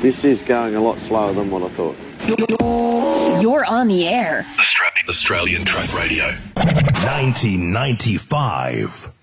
This is going a lot slower than what I thought. You're on the air. Australian Track Radio. 1995.